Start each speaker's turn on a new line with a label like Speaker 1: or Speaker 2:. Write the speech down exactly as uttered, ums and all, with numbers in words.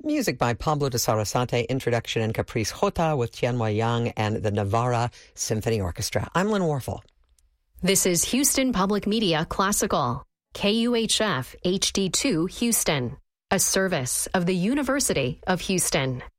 Speaker 1: Music by Pablo de Sarasate, introduction and Caprice Jota with Tianhua Yang and the Navarra Symphony Orchestra. I'm Lynn Warfel.
Speaker 2: This is Houston Public Media Classical, K U H F H D two Houston, a service of the University of Houston.